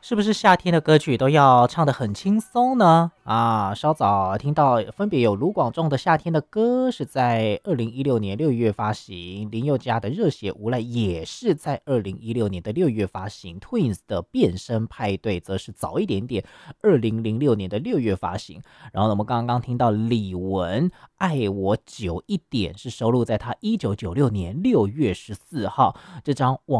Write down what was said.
是不是夏天的歌曲都要唱得很轻松呢？稍早听到分别有卢广仲的《夏天的歌》是在2016年6月发行，林宥嘉的《热血无赖》也是在2016年的6月发行，Twins 的《变身派对》则是早一点点，2006年的6月发行。然后呢，我们刚刚听到李玟《爱我久一点》是收录在他1996年6月14号这张网